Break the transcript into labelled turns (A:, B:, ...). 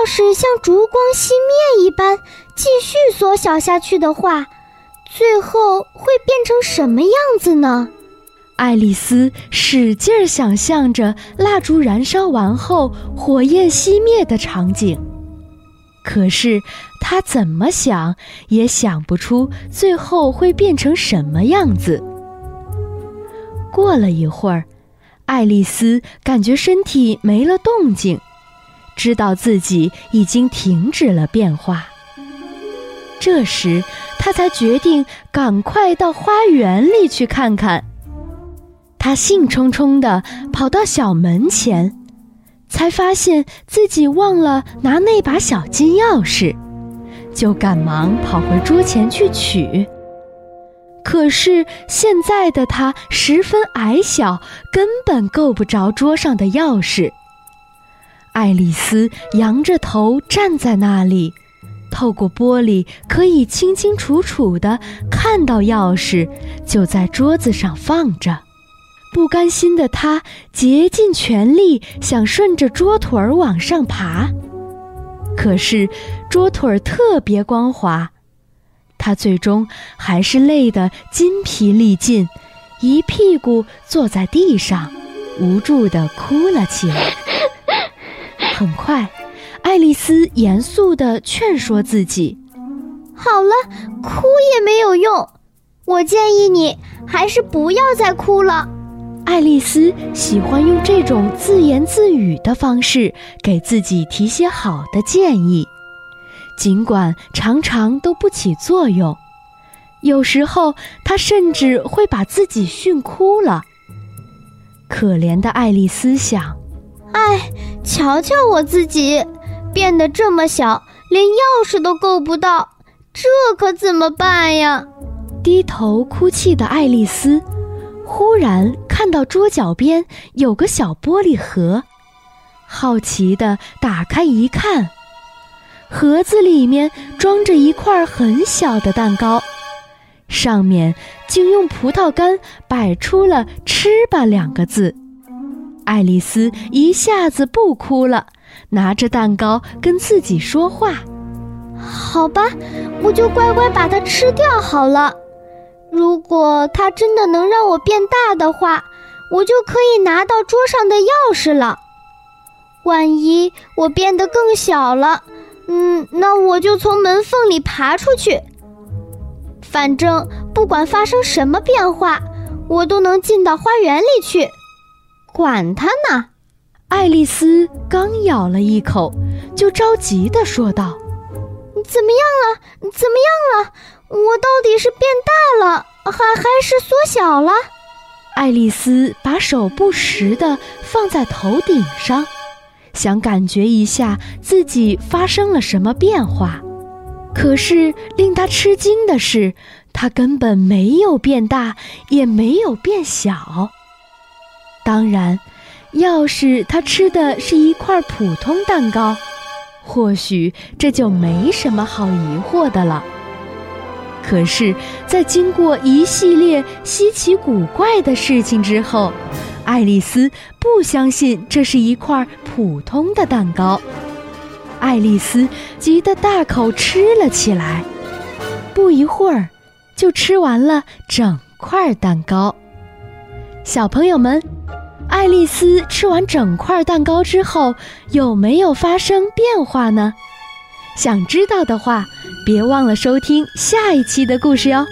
A: 要是像烛光熄灭一般继续缩小下去的话，最后会变成什么样子呢？
B: 爱丽丝使劲想象着蜡烛燃烧完后火焰熄灭的场景，可是她怎么想也想不出最后会变成什么样子。过了一会儿，爱丽丝感觉身体没了动静，知道自己已经停止了变化。这时她才决定赶快到花园里去看看。她兴冲冲地跑到小门前，才发现自己忘了拿那把小金钥匙，就赶忙跑回桌前去取。可是现在的她十分矮小，根本够不着桌上的钥匙。爱丽丝仰着头站在那里，透过玻璃可以清清楚楚地看到钥匙就在桌子上放着。不甘心的她竭尽全力想顺着桌腿儿往上爬，可是桌腿儿特别光滑，她最终还是累得筋疲力尽，一屁股坐在地上，无助地哭了起来。很快，爱丽丝严肃地劝说自己：
A: 好了，哭也没有用，我建议你还是不要再哭了。
B: 爱丽丝喜欢用这种自言自语的方式给自己提些好的建议，尽管常常都不起作用，有时候她甚至会把自己训哭了。可怜的爱丽丝想，
A: 瞧瞧我自己，变得这么小，连钥匙都够不到，这可怎么办呀？
B: 低头哭泣的爱丽丝忽然看到桌角边有个小玻璃盒，好奇地打开一看，盒子里面装着一块很小的蛋糕，上面竟用葡萄干摆出了吃吧2个字。爱丽丝一下子不哭了，拿着蛋糕跟自己说话：
A: 好吧，我就乖乖把它吃掉好了。如果它真的能让我变大的话，我就可以拿到桌上的钥匙了。万一我变得更小了，那我就从门缝里爬出去。反正不管发生什么变化，我都能进到花园里去。管它呢！
B: 爱丽丝刚咬了一口，就着急地说道：
A: 怎么样了？我到底是变大了，还是缩小了？
B: 爱丽丝把手不时地放在头顶上，想感觉一下自己发生了什么变化。可是令她吃惊的是，她根本没有变大，也没有变小。当然，要是她吃的是一块普通蛋糕，或许这就没什么好疑惑的了。可是在经过一系列稀奇古怪的事情之后，爱丽丝不相信这是一块普通的蛋糕。爱丽丝急得大口吃了起来，不一会儿就吃完了整块蛋糕。小朋友们，爱丽丝吃完整块蛋糕之后，有没有发生变化呢？想知道的话，别忘了收听下一期的故事哟。